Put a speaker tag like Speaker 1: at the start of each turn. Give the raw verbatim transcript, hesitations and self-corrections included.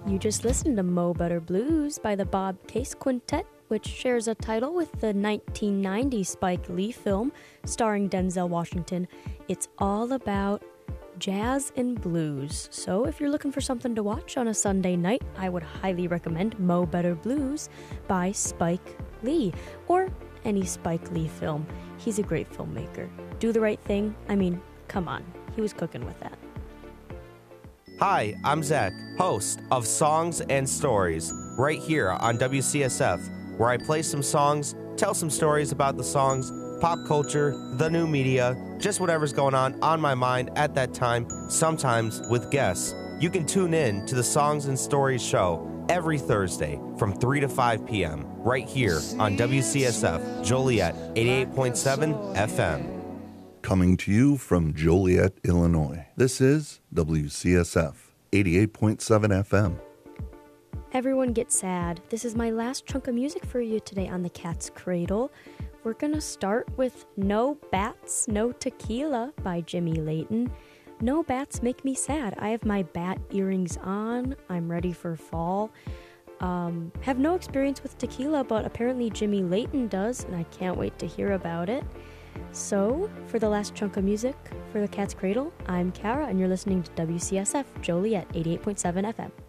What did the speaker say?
Speaker 1: You just listened to Mo Better Blues by the Bob Case Quintet, which shares a title with the nineteen ninety Spike Lee film starring Denzel Washington. It's all about jazz and blues. So if you're looking for something to watch on a Sunday night, I would highly recommend Mo Better Blues by Spike Lee, or any Spike Lee film. He's a great filmmaker. Do the Right Thing, I mean, come on, he was cooking with that.
Speaker 2: Hi, I'm Zach, host of Songs and Stories, right here on W C S F, where I play some songs, tell some stories about the songs, pop culture, the new media, just whatever's going on on my mind at that time, sometimes with guests. You can tune in to the Songs and Stories show every Thursday from three to five p.m. right here on W C S F Joliet eighty-eight point seven F M.
Speaker 3: Coming to you from Joliet, Illinois, this is W C S F eighty-eight point seven F M.
Speaker 1: Everyone get sad. This is my last chunk of music for you today on the Cat's Cradle. We're gonna start with No Bats, No Tequila by Jimmy Layton. No bats make me sad. I have my bat earrings on. I'm ready for fall. Um, have no experience with tequila, but apparently Jimmy Layton does, and I can't wait to hear about it. So, for the last chunk of music for the Cat's Cradle, I'm Kara, and you're listening to W C S F Joliet eighty-eight point seven F M.